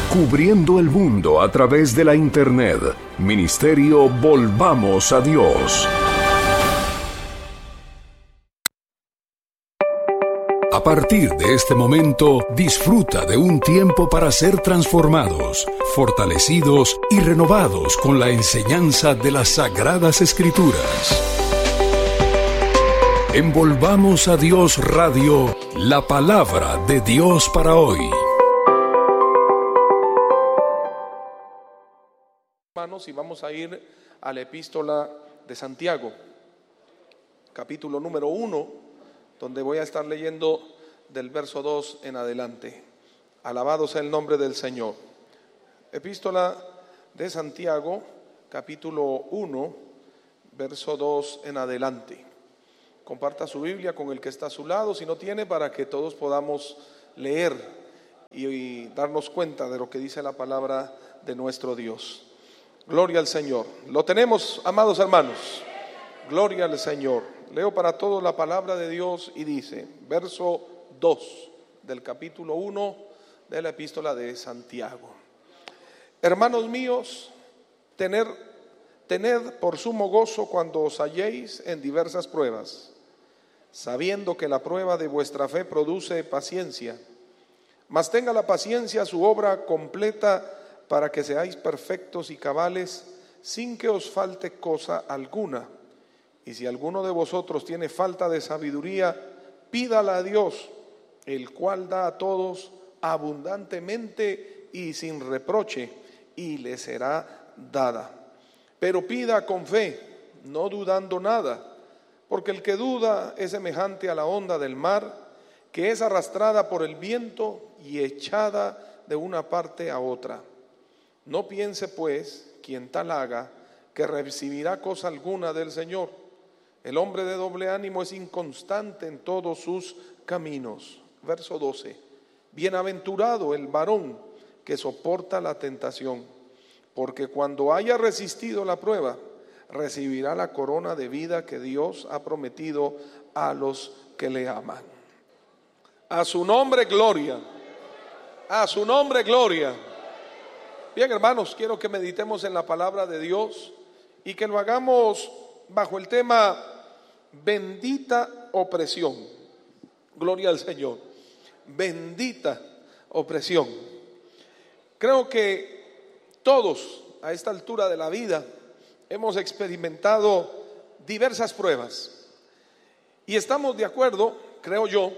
Cubriendo el mundo a través de la internet. Ministerio Volvamos a Dios. A partir de este momento, disfruta de un tiempo para ser transformados, fortalecidos y renovados con la enseñanza de las Sagradas Escrituras. Envolvamos a Dios Radio, la palabra de Dios para hoy. Hermanos, y vamos a ir a la epístola de Santiago, capítulo número 1, donde voy a estar leyendo del verso 2 en adelante. Alabado sea el nombre del Señor. Epístola de Santiago, capítulo 1, verso 2 en adelante. Comparta su Biblia con el que está a su lado, si no tiene, para que todos podamos leer y darnos cuenta de lo que dice la palabra de nuestro Dios. Gloria al Señor. ¿Lo tenemos, amados hermanos? Gloria al Señor. Leo para todos la palabra de Dios y dice, verso 2 del capítulo 1 de la epístola de Santiago. Hermanos míos, tened por sumo gozo cuando os halléis en diversas pruebas, sabiendo que la prueba de vuestra fe produce paciencia. Mas tenga la paciencia su obra completa, para que seáis perfectos y cabales, sin que os falte cosa alguna. Y si alguno de vosotros tiene falta de sabiduría, pídala a Dios, el cual da a todos abundantemente y sin reproche, y le será dada. Pero pida con fe, no dudando nada, porque el que duda es semejante a la onda del mar, que es arrastrada por el viento y echada de una parte a otra. No piense pues quien tal haga que recibirá cosa alguna del Señor. El hombre de doble ánimo es inconstante en todos sus caminos. Verso 12. Bienaventurado el varón que soporta la tentación, porque cuando haya resistido la prueba, recibirá la corona de vida que Dios ha prometido a los que le aman. A su nombre gloria. A su nombre gloria. Bien, hermanos, quiero que meditemos en la palabra de Dios y que lo hagamos bajo el tema bendita opresión. Gloria al Señor. Bendita opresión. Creo que todos a esta altura de la vida hemos experimentado diversas pruebas y estamos de acuerdo, creo yo,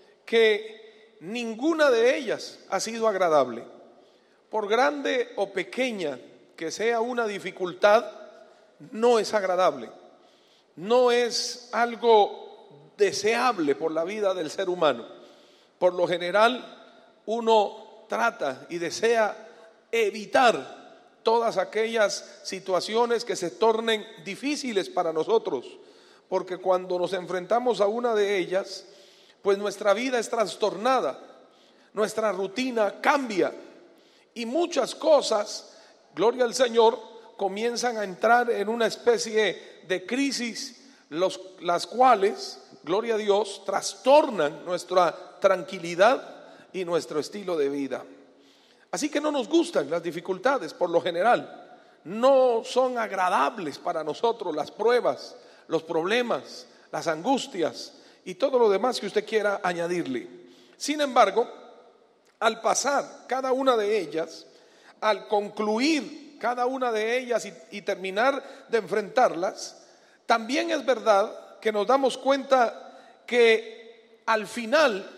que ninguna de ellas ha sido agradable. Por grande o pequeña que sea una dificultad, no es agradable, no es algo deseable por la vida del ser humano. Por lo general, uno trata y desea evitar todas aquellas situaciones que se tornen difíciles para nosotros, porque cuando nos enfrentamos a una de ellas, pues nuestra vida es trastornada, nuestra rutina cambia. Y muchas cosas, gloria al Señor, comienzan a entrar en una especie de crisis, las cuales, gloria a Dios, trastornan nuestra tranquilidad y nuestro estilo de vida. Así que no nos gustan las dificultades por lo general, no son agradables para nosotros las pruebas, los problemas, las angustias y todo lo demás que usted quiera añadirle. Sin embargo, al pasar cada una de ellas, al concluir cada una de ellas y terminar de enfrentarlas, también es verdad que nos damos cuenta que al final,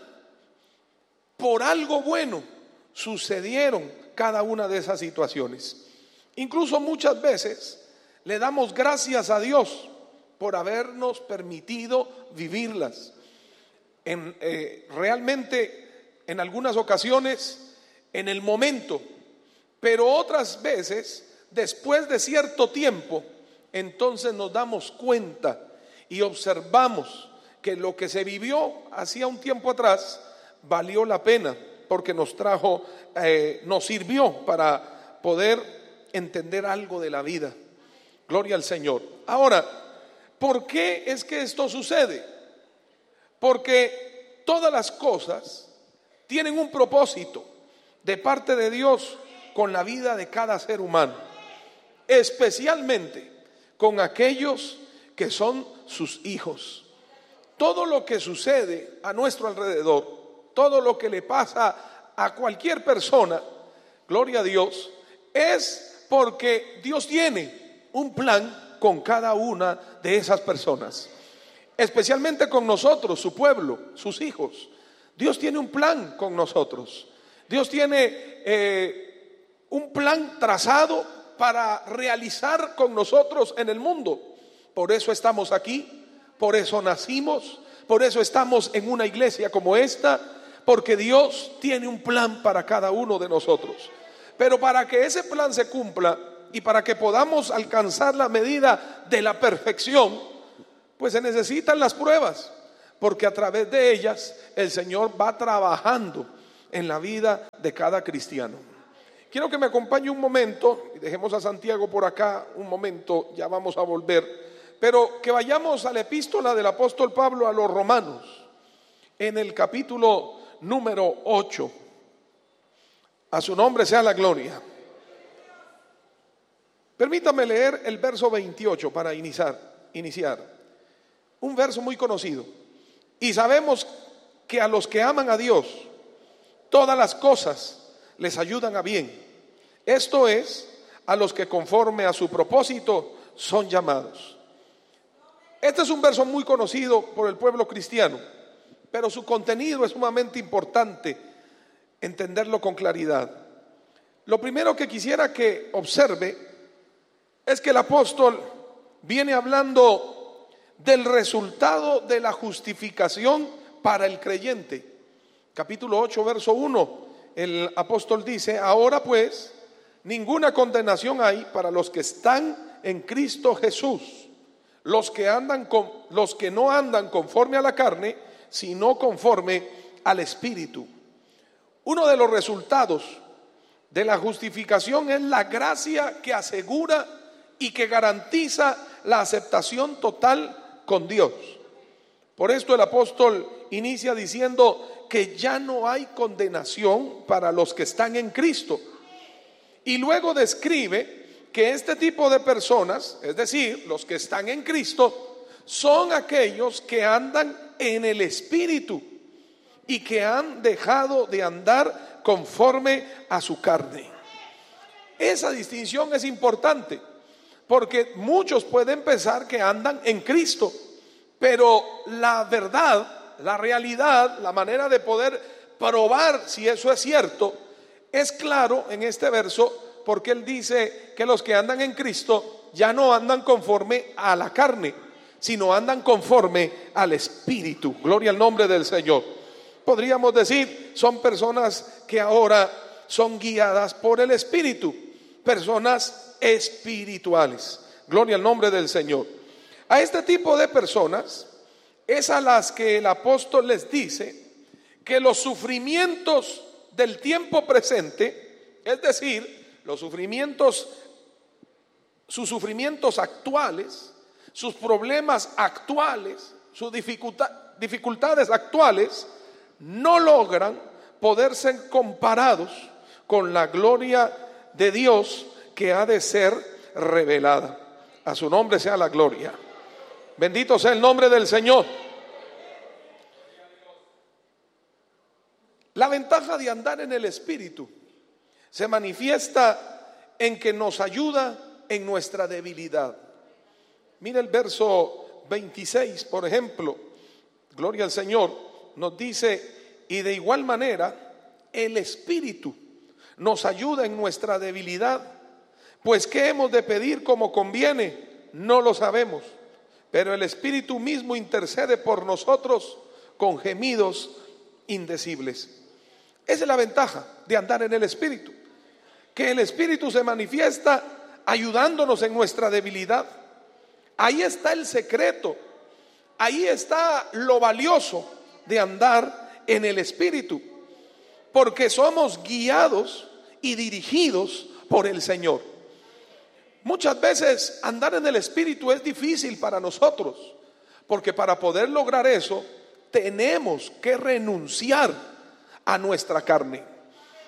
por algo bueno, sucedieron cada una de esas situaciones. Incluso muchas veces le damos gracias a Dios por habernos permitido vivirlas. Realmente, en algunas ocasiones, en el momento, pero otras veces, después de cierto tiempo, entonces nos damos cuenta y observamos que lo que se vivió hacía un tiempo atrás valió la pena, porque nos sirvió para poder entender algo de la vida. Gloria al Señor. Ahora, ¿por qué es que esto sucede? Porque todas las cosas tienen un propósito de parte de Dios con la vida de cada ser humano, especialmente con aquellos que son sus hijos. Todo lo que sucede a nuestro alrededor, todo lo que le pasa a cualquier persona, gloria a Dios, es porque Dios tiene un plan con cada una de esas personas, especialmente con nosotros, su pueblo, sus hijos. Dios tiene un plan con nosotros. Dios tiene un plan trazado para realizar con nosotros en el mundo. Por eso estamos aquí, por eso nacimos, por eso estamos en una iglesia como esta, porque Dios tiene un plan para cada uno de nosotros. Pero para que ese plan se cumpla y para que podamos alcanzar la medida de la perfección, pues se necesitan las pruebas, porque a través de ellas el Señor va trabajando en la vida de cada cristiano. Quiero que me acompañe un momento, y dejemos a Santiago por acá un momento, ya vamos a volver, pero que vayamos a la epístola del apóstol Pablo a los Romanos, en el capítulo número 8. A su nombre sea la gloria. Permítame leer el verso 28 para iniciar. Un verso muy conocido. Y sabemos que a los que aman a Dios, todas las cosas les ayudan a bien. Esto es, a los que conforme a su propósito son llamados. Este es un verso muy conocido por el pueblo cristiano, pero su contenido es sumamente importante entenderlo con claridad. Lo primero que quisiera que observe es que el apóstol viene hablando del resultado de la justificación para el creyente. Capítulo 8, verso 1, el apóstol dice: ahora pues, ninguna condenación hay para los que están en Cristo Jesús, los que no andan conforme a la carne, sino conforme al Espíritu. Uno de los resultados de la justificación es la gracia que asegura y que garantiza la aceptación total con Dios. Por esto el apóstol inicia diciendo que ya no hay condenación para los que están en Cristo. Y luego describe que este tipo de personas, es decir, los que están en Cristo, son aquellos que andan en el Espíritu y que han dejado de andar conforme a su carne. Esa distinción es importante, porque muchos pueden pensar que andan en Cristo, pero la verdad, la realidad, la manera de poder probar si eso es cierto, es claro en este verso, porque él dice que los que andan en Cristo ya no andan conforme a la carne, sino andan conforme al Espíritu. Gloria al nombre del Señor. Podríamos decir, son personas que ahora son guiadas por el Espíritu, personas espirituales. Gloria al nombre del Señor. A este tipo de personas es a las que el apóstol les dice que los sufrimientos del tiempo presente, es decir, sus sufrimientos actuales, sus problemas actuales, sus dificultades actuales, no logran poder ser comparados con la gloria de Dios que ha de ser revelada. A su nombre sea la gloria. Bendito sea el nombre del Señor. La ventaja de andar en el Espíritu se manifiesta en que nos ayuda en nuestra debilidad. Mira el verso 26, por ejemplo. Gloria al Señor. Nos dice: y de igual manera el Espíritu nos ayuda en nuestra debilidad, pues ¿qué hemos de pedir como conviene? No lo sabemos, pero el Espíritu mismo intercede por nosotros con gemidos indecibles. Esa es la ventaja de andar en el Espíritu, que el Espíritu se manifiesta ayudándonos en nuestra debilidad. Ahí está el secreto, ahí está lo valioso de andar en el Espíritu, porque somos guiados y dirigidos por el Señor. Muchas veces andar en el Espíritu es difícil para nosotros, porque para poder lograr eso tenemos que renunciar a nuestra carne.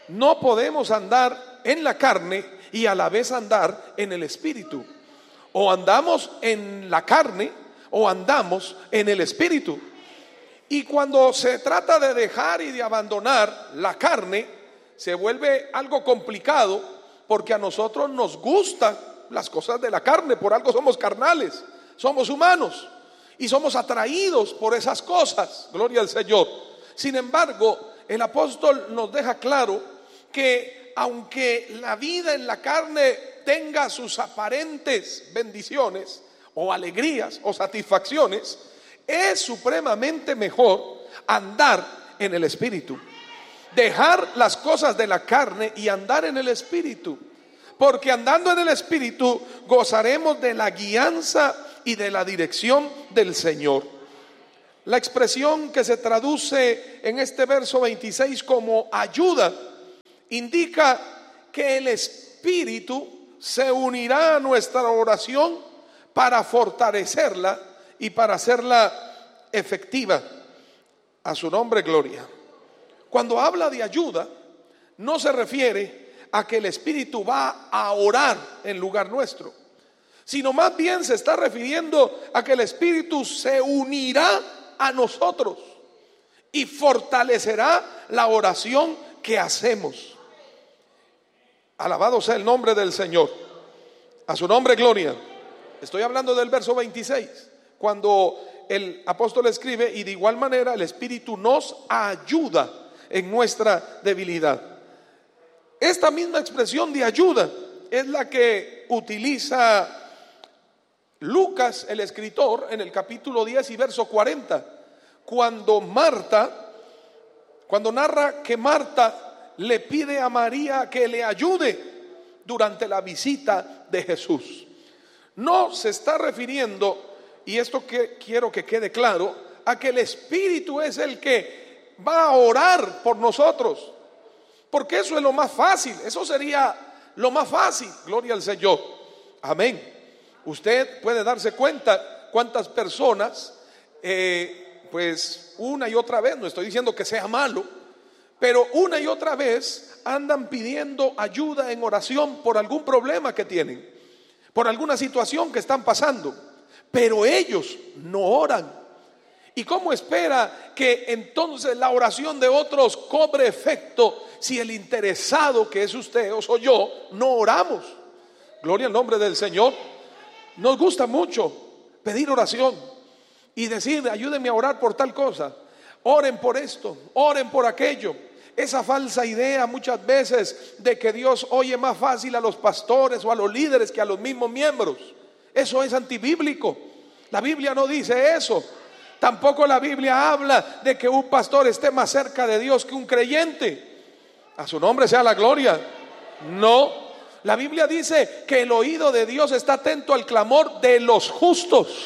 No podemos andar en la carne y a la vez andar en el espíritu. O andamos en la carne o andamos en el espíritu. Y cuando se trata de dejar y de abandonar la carne, se vuelve algo complicado, porque a nosotros nos gustan las cosas de la carne. Por algo somos carnales, somos humanos y somos atraídos por esas cosas. Gloria al Señor. Sin embargo, el apóstol nos deja claro que aunque la vida en la carne tenga sus aparentes bendiciones o alegrías o satisfacciones, es supremamente mejor andar en el espíritu, dejar las cosas de la carne y andar en el espíritu, porque andando en el espíritu gozaremos de la guianza y de la dirección del Señor. La expresión que se traduce en este verso 26 como ayuda indica que el espíritu se unirá a nuestra oración para fortalecerla y para hacerla efectiva. A su nombre, gloria. Cuando habla de ayuda, no se refiere a que el Espíritu va a orar en lugar nuestro, sino más bien se está refiriendo a que el Espíritu se unirá a nosotros y fortalecerá la oración que hacemos. Alabado sea el nombre del Señor. A su nombre, gloria. Estoy hablando del verso 26, cuando el apóstol escribe: y de igual manera el Espíritu nos ayuda en nuestra debilidad. Esta misma expresión de ayuda es la que utiliza Lucas, el escritor, en el capítulo 10 y verso 40, cuando narra que Marta le pide a María que le ayude durante la visita de Jesús. No se está refiriendo, y esto que quiero que quede claro, a que el Espíritu es el que va a orar por nosotros, porque eso es lo más fácil, eso sería lo más fácil. Gloria al Señor. Amén. Usted puede darse cuenta cuántas personas, pues una y otra vez, no estoy diciendo que sea malo, pero una y otra vez andan pidiendo ayuda en oración por algún problema que tienen, por alguna situación que están pasando, pero ellos no oran. ¿Y cómo espera que entonces la oración de otros cobre efecto si el interesado, que es usted o soy yo, no oramos? Gloria al nombre del Señor. Nos gusta mucho pedir oración y decir: ayúdenme a orar por tal cosa, oren por esto, oren por aquello. Esa falsa idea muchas veces de que Dios oye más fácil a los pastores o a los líderes que a los mismos miembros, eso es antibíblico. La Biblia no dice eso. Tampoco la Biblia habla de que un pastor esté más cerca de Dios que un creyente. A su nombre sea la gloria. No. La Biblia dice que el oído de Dios está atento al clamor de los justos.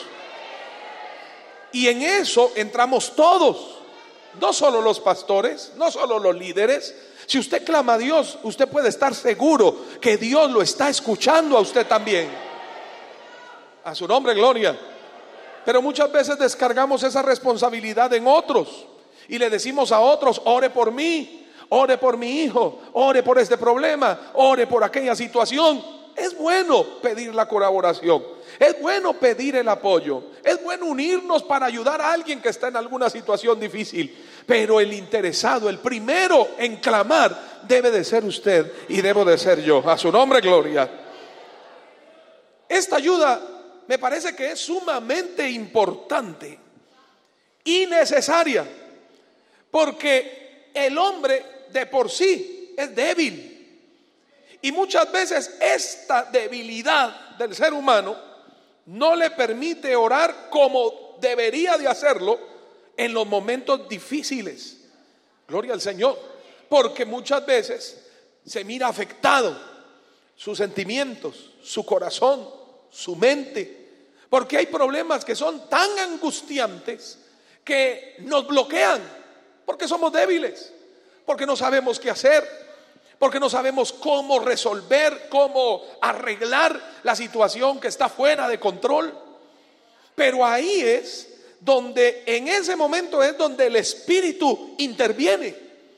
Y en eso entramos todos, no solo los pastores, no solo los líderes. Si usted clama a Dios, usted puede estar seguro que Dios lo está escuchando a usted también. A su nombre, gloria. Pero muchas veces descargamos esa responsabilidad en otros y le decimos a otros: ore por mí, ore por mi hijo, ore por este problema, ore por aquella situación. Es bueno pedir la colaboración, es bueno pedir el apoyo, es bueno unirnos para ayudar a alguien que está en alguna situación difícil, pero el interesado, el primero en clamar, debe de ser usted y debo de ser yo. A su nombre, gloria. Esta ayuda me parece que es sumamente importante y necesaria, porque el hombre de por sí es débil. Y muchas veces esta debilidad del ser humano no le permite orar como debería de hacerlo en los momentos difíciles. Gloria al Señor. Porque muchas veces se mira afectado sus sentimientos, su corazón, su mente. Porque hay problemas que son tan angustiantes que nos bloquean. Porque somos débiles, porque no sabemos qué hacer, porque no sabemos cómo resolver, cómo arreglar la situación que está fuera de control. Pero ahí es donde, en ese momento es donde el Espíritu interviene,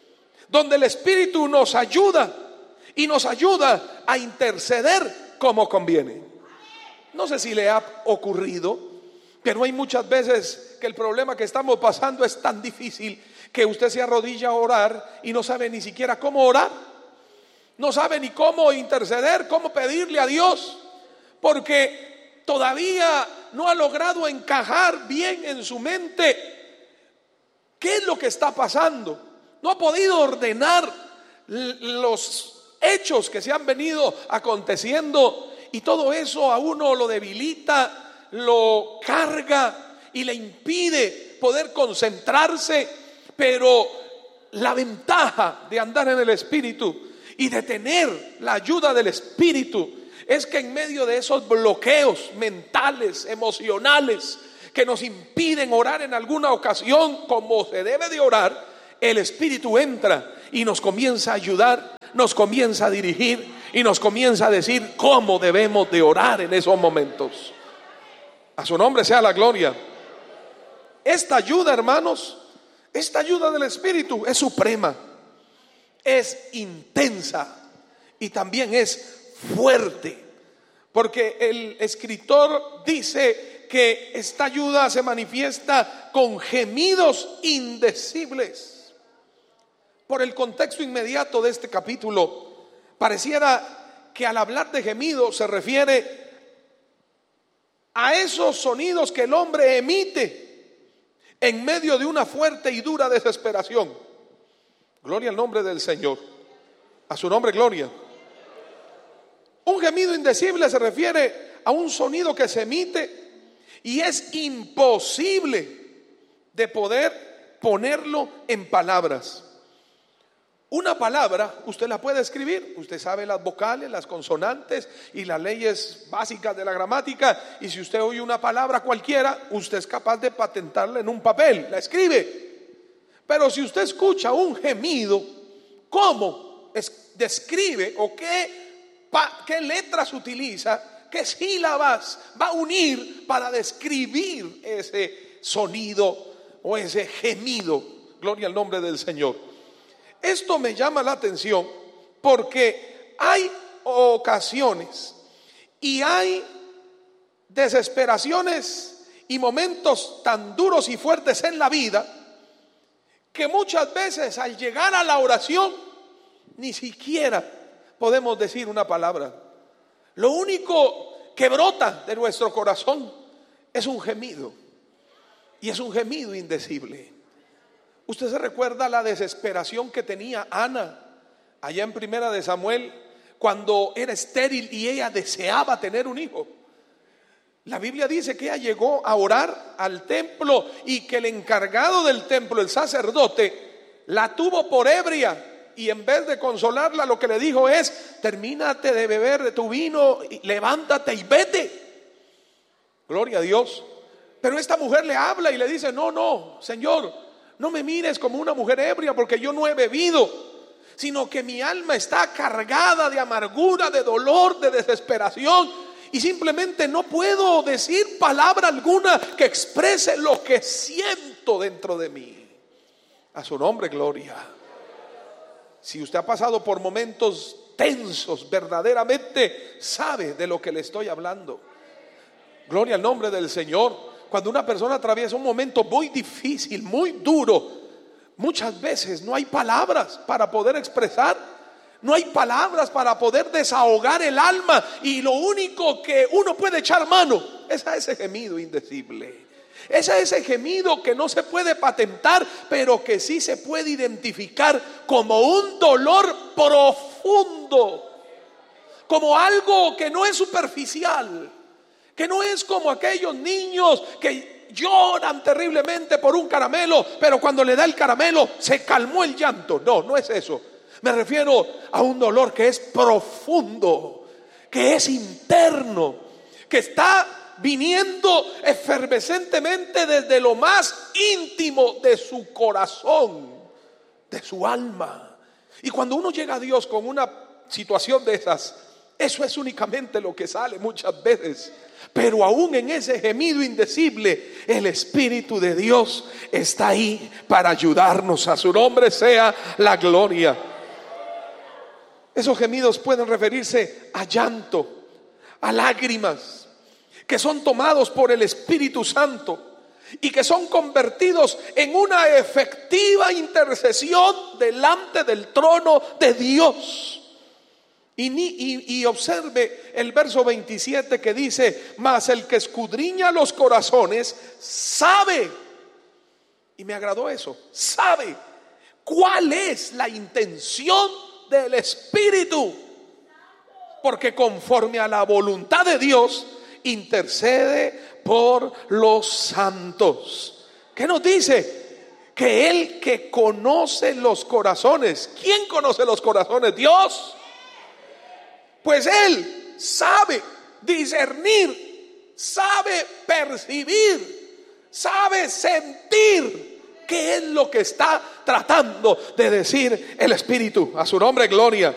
donde el Espíritu nos ayuda y nos ayuda a interceder como conviene. No sé si le ha ocurrido, pero hay muchas veces que el problema que estamos pasando es tan difícil que usted se arrodilla a orar y no sabe ni siquiera cómo orar, no sabe ni cómo interceder, cómo pedirle a Dios, porque todavía no ha logrado encajar bien en su mente qué es lo que está pasando. No ha podido ordenar los hechos que se han venido aconteciendo, y todo eso a uno lo debilita, lo carga y le impide poder concentrarse. Pero la ventaja de andar en el Espíritu y de tener la ayuda del Espíritu es que en medio de esos bloqueos mentales, emocionales, que nos impiden orar en alguna ocasión como se debe de orar, el Espíritu entra y nos comienza a ayudar, nos comienza a dirigir y nos comienza a decir cómo debemos de orar en esos momentos. A su nombre sea la gloria. Esta ayuda, hermanos, esta ayuda del Espíritu es suprema, es intensa y también es fuerte, porque el escritor dice que esta ayuda se manifiesta con gemidos indecibles. Por el contexto inmediato de este capítulo, pareciera que al hablar de gemidos se refiere a esos sonidos que el hombre emite en medio de una fuerte y dura desesperación. Gloria al nombre del Señor. A su nombre, gloria. Un gemido indecible se refiere a un sonido que se emite y es imposible de poder ponerlo en palabras. Una palabra usted la puede escribir, usted sabe las vocales, las consonantes y las leyes básicas de la gramática, y si usted oye una palabra cualquiera, usted es capaz de patentarla en un papel, la escribe. Pero si usted escucha un gemido, ¿cómo describe o qué letras utiliza, qué sílabas va a unir para describir ese sonido o ese gemido? Gloria al nombre del Señor. Esto me llama la atención porque hay ocasiones y hay desesperaciones y momentos tan duros y fuertes en la vida que muchas veces al llegar a la oración ni siquiera podemos decir una palabra. Lo único que brota de nuestro corazón es un gemido, y es un gemido indecible. Usted se recuerda la desesperación que tenía Ana allá en Primera de Samuel cuando era estéril y ella deseaba tener un hijo. La Biblia dice que ella llegó a orar al templo y que el encargado del templo, el sacerdote, la tuvo por ebria, y en vez de consolarla lo que le dijo es: termínate de beber de tu vino, levántate y vete. Gloria a Dios. Pero esta mujer le habla y le dice: no, Señor, no me mires como una mujer ebria, porque yo no he bebido, sino que mi alma está cargada de amargura, de dolor, de desesperación, y simplemente no puedo decir palabra alguna que exprese lo que siento dentro de mí. A su nombre, gloria. Si usted ha pasado por momentos tensos, verdaderamente sabe de lo que le estoy hablando. Gloria al nombre del Señor. Cuando una persona atraviesa un momento muy difícil, muy duro, muchas veces no hay palabras para poder expresar, no hay palabras para poder desahogar el alma, y lo único que uno puede echar mano es a ese gemido indecible. Es a ese gemido que no se puede patentar, pero que sí se puede identificar como un dolor profundo, como algo que no es superficial, que no es como aquellos niños que lloran terriblemente por un caramelo, pero cuando le da el caramelo se calmó el llanto. No es eso. Me refiero a un dolor que es profundo, que es interno, que está viniendo efervescentemente desde lo más íntimo de su corazón, de su alma. Y cuando uno llega a Dios con una situación de esas, Eso es únicamente lo que sale muchas veces. Pero aún en ese gemido indecible, el Espíritu de Dios está ahí para ayudarnos. A su nombre sea la gloria. Esos gemidos pueden referirse a llanto, a lágrimas, que son tomados por el Espíritu Santo y que son convertidos en una efectiva intercesión delante del trono de Dios. Y observe el verso 27 que dice: mas el que escudriña los corazones sabe, y me agradó eso, sabe cuál es la intención del Espíritu, porque conforme a la voluntad de Dios intercede por los santos. ¿Qué nos dice? Que el que conoce los corazones. ¿Quién conoce los corazones? Dios. Pues Él sabe discernir, sabe percibir, sabe sentir qué es lo que está tratando de decir el Espíritu. A su nombre, gloria.